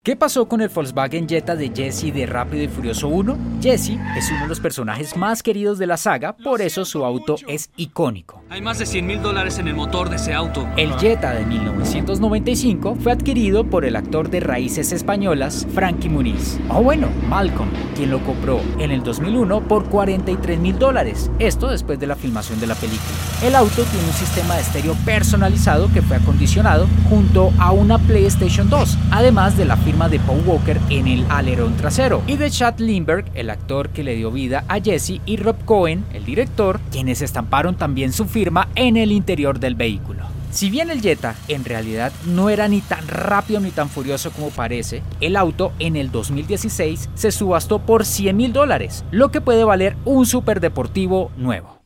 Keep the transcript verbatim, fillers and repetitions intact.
¿Qué pasó con el Volkswagen Jetta de Jesse de Rápido y Furioso uno? Jesse es uno de los personajes más queridos de la saga, por eso su auto es icónico. Hay más de cien mil dólares en el motor de ese auto. El Jetta de mil novecientos noventa y cinco fue adquirido por el actor de raíces españolas Frankie Muniz, o bueno, Malcolm, quien lo compró en el dos mil uno por cuarenta y tres mil dólares, esto después de la filmación de la película. El auto tiene un sistema de estéreo personalizado que fue acondicionado junto a una PlayStation dos, además de la firma de Paul Walker en el alerón trasero y de Chad Lindbergh, el actor que le dio vida a Jesse, y Rob Cohen, el director, quienes estamparon también su firma en el interior del vehículo. Si bien el Jetta en realidad no era ni tan rápido ni tan furioso como parece, el auto en el dos mil dieciséis se subastó por cien mil dólares, lo que puede valer un superdeportivo nuevo.